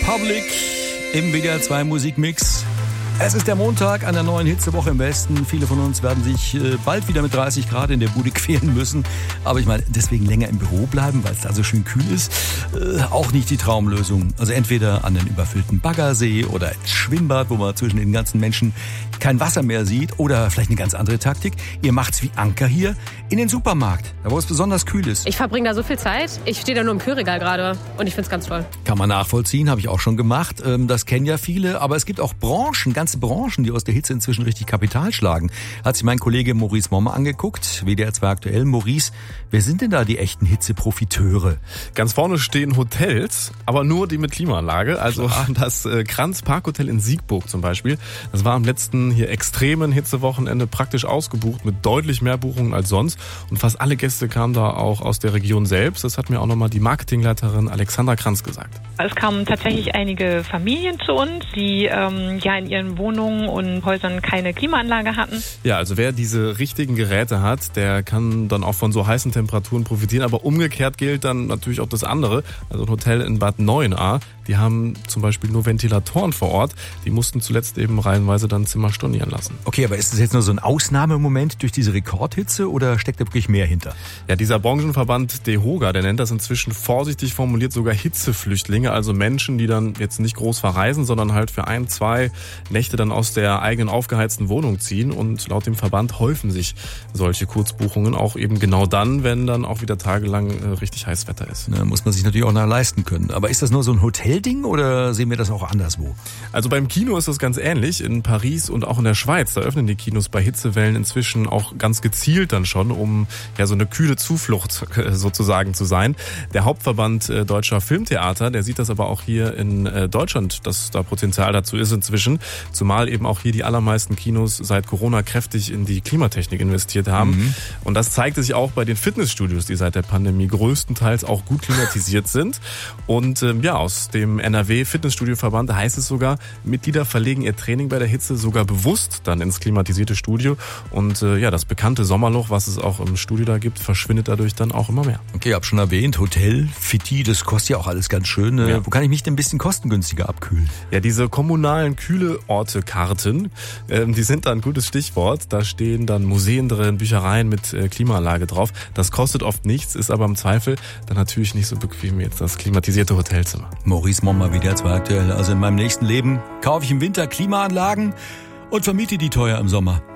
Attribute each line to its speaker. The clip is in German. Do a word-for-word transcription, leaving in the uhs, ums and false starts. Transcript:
Speaker 1: Republic im W D R zwei Musikmix. Es ist der Montag einer neuen Hitzewoche im Westen. Viele von uns werden sich bald wieder mit dreißig Grad in der Bude quälen müssen. Aber ich meine, deswegen länger im Büro bleiben, weil es da so schön kühl ist, äh, auch nicht die Traumlösung. Also entweder an einen überfüllten Baggersee oder ins Schwimmbad, wo man zwischen den ganzen Menschen kein Wasser mehr sieht. Oder vielleicht eine ganz andere Taktik. Ihr macht's wie Anker hier in den Supermarkt, da wo es besonders kühl ist.
Speaker 2: Ich verbringe da so viel Zeit. Ich stehe da nur im Kühlregal gerade und ich find's ganz toll.
Speaker 1: Kann man nachvollziehen, habe ich auch schon gemacht. Das kennen ja viele. Aber es gibt auch Branchen, ganz ganze Branchen, die aus der Hitze inzwischen richtig Kapital schlagen. Hat sich mein Kollege Maurice Mommer angeguckt, W D R zwei aktuell. Maurice, wer sind denn da die echten Hitzeprofiteure?
Speaker 3: Ganz vorne stehen Hotels, aber nur die mit Klimaanlage. Also Klar. das äh, Kranz Parkhotel in Siegburg zum Beispiel. Das war am letzten hier extremen Hitzewochenende praktisch ausgebucht mit deutlich mehr Buchungen als sonst. Und fast alle Gäste kamen da auch aus der Region selbst. Das hat mir auch nochmal die Marketingleiterin Alexandra Kranz gesagt.
Speaker 4: Es kamen tatsächlich einige Familien zu uns, die ähm, ja in ihren Wohnungen und Häusern keine Klimaanlage hatten.
Speaker 3: Ja, also wer diese richtigen Geräte hat, der kann dann auch von so heißen Temperaturen profitieren. Aber umgekehrt gilt dann natürlich auch das andere. Also ein Hotel in Bad Neuenahr, die haben zum Beispiel nur Ventilatoren vor Ort. Die mussten zuletzt eben reihenweise dann Zimmer stornieren lassen.
Speaker 1: Okay, aber ist das jetzt nur so ein Ausnahmemoment durch diese Rekordhitze oder steckt da wirklich mehr hinter?
Speaker 3: Ja, dieser Branchenverband DEHOGA, der nennt das inzwischen vorsichtig formuliert sogar Hitzeflüchtlinge. Also Menschen, die dann jetzt nicht groß verreisen, sondern halt für ein, zwei Nächte dann aus der eigenen aufgeheizten Wohnung ziehen. Und laut dem Verband häufen sich solche Kurzbuchungen auch eben genau dann, wenn dann auch wieder tagelang äh, richtig heiß Wetter ist.
Speaker 1: Na, muss man sich natürlich auch noch leisten können. Aber ist das nur so ein Hotelding oder sehen wir das auch anderswo?
Speaker 3: Also beim Kino ist das ganz ähnlich. In Paris und auch in der Schweiz, da öffnen die Kinos bei Hitzewellen inzwischen auch ganz gezielt dann schon, um ja so eine kühle Zuflucht äh, sozusagen zu sein. Der Hauptverband äh, Deutscher Filmtheater, der sieht das aber auch hier in äh, Deutschland, dass da Potenzial dazu ist inzwischen. Zumal eben auch hier die allermeisten Kinos seit Corona kräftig in die Klimatechnik investiert haben. Mhm. Und das zeigte sich auch bei den Fitnessstudios, die seit der Pandemie größtenteils auch gut klimatisiert sind. Und ähm, ja, aus dem N R W Fitnessstudio-Verband heißt es sogar, Mitglieder verlegen ihr Training bei der Hitze sogar bewusst dann ins klimatisierte Studio. Und äh, ja, das bekannte Sommerloch, was es auch im Studio da gibt, verschwindet dadurch dann auch immer mehr.
Speaker 1: Okay, ich habe schon erwähnt, Hotel, Fitti, das kostet ja auch alles ganz schön. Ja. Wo kann ich mich denn ein bisschen kostengünstiger abkühlen?
Speaker 3: Ja, diese kommunalen Kühleorte-Karten, ähm, die sind da ein gutes Stichwort. Da stehen dann Museen drin, Büchereien mit äh, Klimaanlage drauf. Das kostet oft nichts, ist aber im Zweifel dann natürlich nicht so bequem wie jetzt das klimatisierte Hotelzimmer.
Speaker 1: Maurice Mommer, W D R zwei aktuell. Also in meinem nächsten Leben kaufe ich im Winter Klimaanlagen und vermiete die teuer im Sommer.